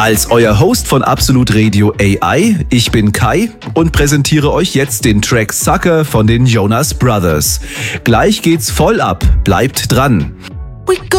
Als euer Host von Absolut Radio AI, ich bin Kai und präsentiere euch jetzt den Track Sucker von den Jonas Brothers. Gleich geht's voll ab, bleibt dran. We go